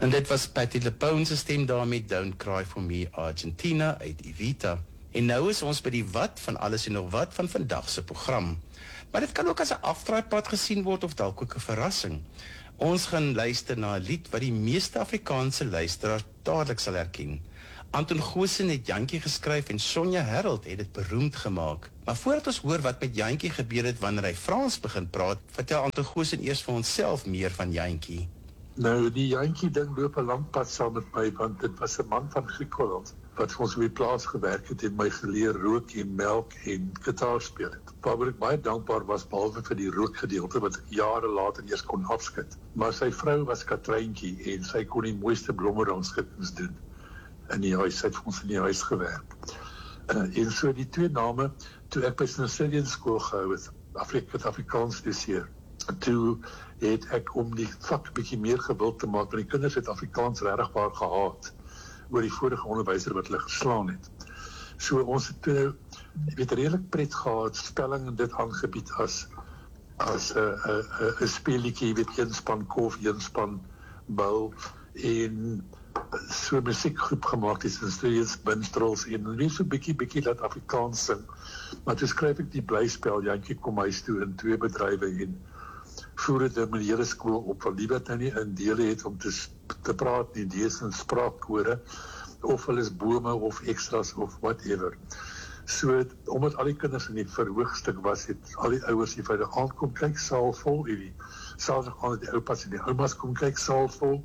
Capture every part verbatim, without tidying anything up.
En dit was Patti LuPone se stem daarmee Don't Cry For Me Argentina uit Evita. En nou is ons by die wat van alles en nog wat van vandag se program. Maar dit kan ook as 'n afdraaipad gesien word of dalk ook 'n verrassing. Ons gaan luister na 'n lied wat die meeste Afrikaanse luisteraars dadelik sal herken. Anton Goosen het Jantjie geskryf en Sonja Herald het dit beroemd gemaak. Maar voordat ons hoor wat met Jantjie gebeur het wanneer hy Frans begin praat, vertel Anton Goosen eers vir onsself meer van Jantjie. Nou, die Jantjie ding loop 'n lang pad saam met my, want dit was 'n man van Griekeland wat vir ons op die plaas gewerk het en my geleer rook en melk en gitaar speel het. Waaroor ek baie dankbaar was, behalwe vir die rookgedeelte wat ek jare later eers kon afskud. Maar sy vrou was Katryntjie en sy kon die mooiste blommerangskikkings doen in die huis. Sy het vir ons in die huis gewerk. Uh, en so die twee name, toe ek by Sint-Cecilia skool gehou het, Afrika, Afrikaans leseer, toe het ek om die vak 'n bietjie meer gewild te maak, want die kinders het Afrikaans regtig waar gehaat oor die vorige onderwyser wat hulle geslaan het. So ons het uh, jy weet redelik pret gehad, spelling en dit aangebied as as 'n uh, 'n uh, 'n uh, speelietjie, jy weet, een span kof, een span bou en so 'n musiekgroep gemaak, die Sint-Cecilia's minstrels en net so bietjie bietjie laat Afrikaans sing. Maar toe skryf ek die blyspel Jantjie kom huis toe in twee bedrywe en voer het 'n meneer skool op wat liewer nou nie in dele het om te, te praat nie, dees in spraakkode, of hulle is bome of extras of whatever. So, omdat al die kinders in die verhoogstuk was, het al die ouers die vyde aankom kyk, saal vol, en die saal aan die oupas en die oumas kom kyk, saal vol.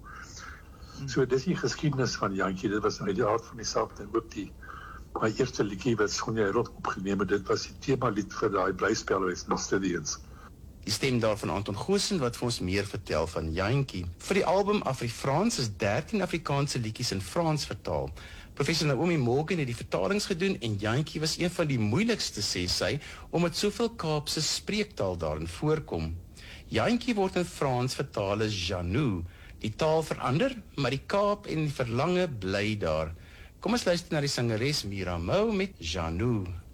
So, dis die geskiedenis van Jantjie, dit was uit die aard van die saak, en ook die, my eerste liedjie wat Sonja Herald opgeneem, dit was die themalied vir die blyspel wees, nog steeds. Die stem daar van Anton Goosen wat vir ons meer vertel van Jantjie. Vir die album Afrifrans is dertien Afrikaanse liedjies in Frans vertaal. Professor Naomi Morgan het die vertalings gedoen en Jantjie was een van die moeilikste, sê sy, omdat soveel Kaapse spreektaal daarin voorkom. Jantjie word in Frans vertaal as Janou. Die taal verander, maar die Kaap en die verlange bly daar. Kom ons luister na die sangeres Mira Mou met Janou.